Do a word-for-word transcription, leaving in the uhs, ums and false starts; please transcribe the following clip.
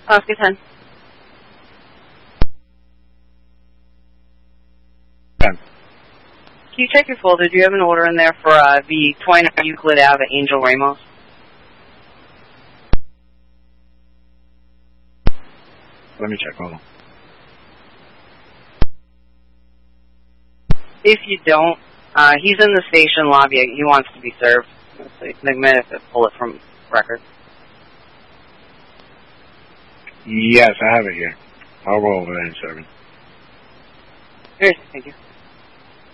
Oscar ten. ten. Can you check your folder? Do you have an order in there for uh, the twenty-nine Euclid Ave at Angel Ramos? Let me check, hold on. If you don't, uh, he's in the station lobby. He wants to be served. So they might have to pull it from record. Yes, I have it here. I'll go over there in a second. Here, thank you.